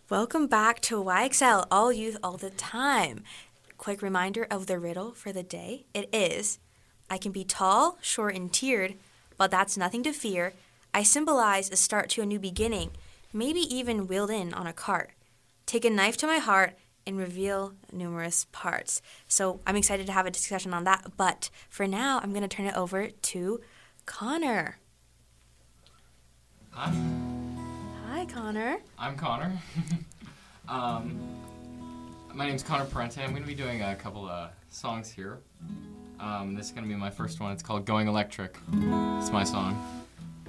Welcome back to YXL, all youth, all the time. Quick reminder of the riddle for the day. It is, I can be tall, short, and tiered, but that's nothing to fear. I symbolize a start to a new beginning, maybe even wheeled in on a cart. Take a knife to my heart and reveal numerous parts. So I'm excited to have a discussion on that, but for now, I'm going to turn it over to Connor. Hi. Hi, Connor. I'm Connor. My name's Connor Parente. I'm going to be doing a couple of songs here. This is going to be my first one. It's called Going Electric. It's my song.